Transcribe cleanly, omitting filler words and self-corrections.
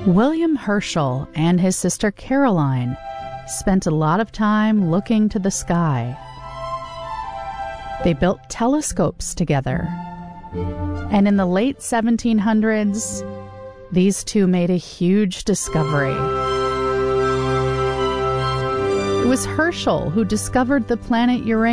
William Herschel and his sister Caroline spent a lot of time looking to the sky. They built telescopes together. And in the late 1700s, these two made a huge discovery. It was Herschel who discovered the planet Uranus.